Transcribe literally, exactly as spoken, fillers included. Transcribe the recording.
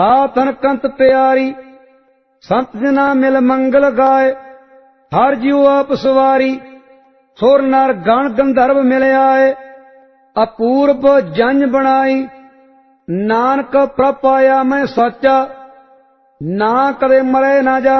आतन कंत प्यारी संत जना मिल मंगल गाय हर जीव आप सवारी सुर नर गण गंधर्व मिल आए अपूर्व जंज बनाई नानक प्रभ पाया मैं सच्चा ना कदे मरे ना जाए।